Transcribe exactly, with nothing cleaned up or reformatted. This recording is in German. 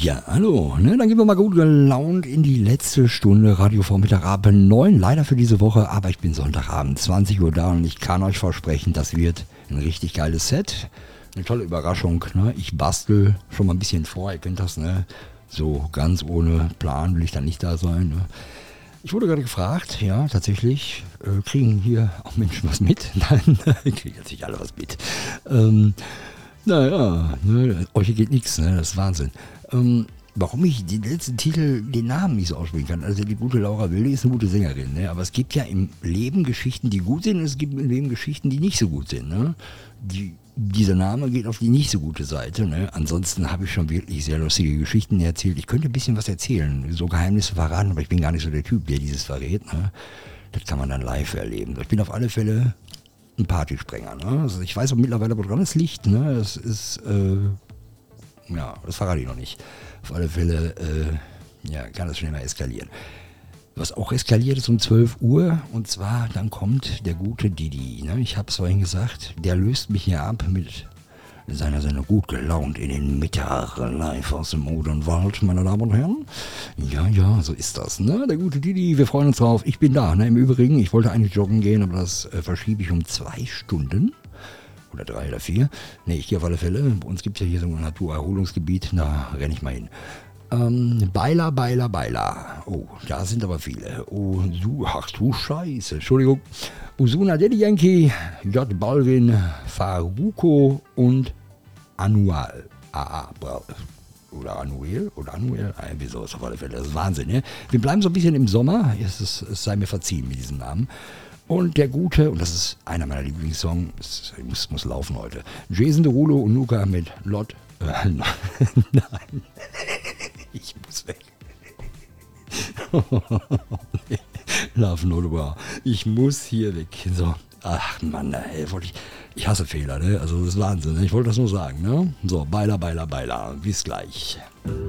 Ja, hallo, ne, dann gehen wir mal gut gelaunt in die letzte Stunde Radiovormittag ab neun, leider für diese Woche, aber ich bin Sonntagabend zwanzig Uhr da und ich kann euch versprechen, das wird ein richtig geiles Set, eine tolle Überraschung, ne? Ich bastel schon mal ein bisschen vor, ihr kennt das, ne? So ganz ohne Plan will ich dann nicht da sein, ne? Ich wurde gerade gefragt, ja, tatsächlich, äh, kriegen hier auch Menschen was mit? Nein, kriegen jetzt nicht alle was mit. Ähm, naja, ne, euch geht nichts, ne, das ist Wahnsinn. Ähm, warum ich den letzten Titel, den Namen nicht so aussprechen kann, also die gute Laura Wilde ist eine gute Sängerin, ne, aber es gibt ja im Leben Geschichten, die gut sind und es gibt im Leben Geschichten, die nicht so gut sind, ne. Die, dieser Name geht auf die nicht so gute Seite, ne. Ansonsten habe ich schon wirklich sehr lustige Geschichten erzählt. Ich könnte ein bisschen was erzählen, so Geheimnisse verraten, aber ich bin gar nicht so der Typ, der dieses verrät, ne. Das kann man dann live erleben. Ich bin auf alle Fälle ein Partysprenger, ne? Also ich weiß auch mittlerweile, wo dran es liegt, ne? Das ist, äh, ja, das verrate ich noch nicht. Auf alle Fälle, äh, ja, kann das schnell mal eskalieren. Was auch eskaliert ist um zwölf Uhr, und zwar, dann kommt der gute Didi, ne? Ich habe es vorhin gesagt, der löst mich hier ab mit seiner Sendung gut gelaunt in den Mittag, live aus dem Odenwald, meine Damen und Herren. Ja, ja, so ist das, ne? Der gute Didi, wir freuen uns drauf. Ich bin da, ne? Im Übrigen, ich wollte eigentlich joggen gehen, aber das äh, verschiebe ich um zwei Stunden. Oder drei oder vier. Ne, ich gehe auf alle Fälle. Bei uns gibt es ja hier so ein Naturerholungsgebiet, da renne ich mal hin. Ähm, Beiler, Beiler, Beiler. Oh, da sind aber viele. Oh, du, ach du Scheiße. Entschuldigung. Usuna Daddy Yankee, J Balvin, Faruko und Anual. Ah, ah, oder Anuel oder Anuel. Irgendwie sowas auf alle Fälle. Das ist Wahnsinn, ne? Wir bleiben so ein bisschen im Sommer. Es, ist, es sei mir verziehen mit diesem Namen. Und der gute, und das ist einer meiner Lieblingssongs, es muss, muss laufen heute. Jason Derulo und Luca mit Lot. Äh, nein. Ich muss weg. Love Nodova. Ich muss hier weg. So. Ach Mann, ey, ich, ich hasse Fehler, ne? Also das ist Wahnsinn. Ich wollte das nur sagen, ne? So, Beiler, Beiler, Beiler. Bis gleich.